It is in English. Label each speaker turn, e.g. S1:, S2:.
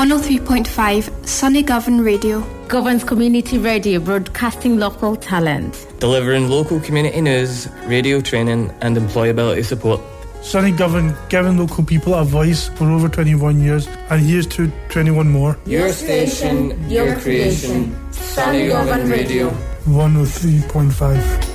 S1: 103.5 Sunny Govan Radio.
S2: Govan's community radio, broadcasting local talent.
S3: Delivering local community news, radio training and employability support.
S4: Sunny Govan, giving local people a voice for over 21 years, and here's to 21 more.
S3: Your station, your creation. Sunny Govan Radio.
S4: 103.5.